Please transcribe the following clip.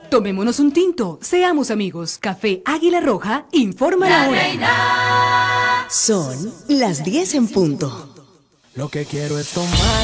Tomémonos un tinto, seamos amigos. Café Águila Roja, informa la hora. Son las 10 en punto. Lo que quiero es tomar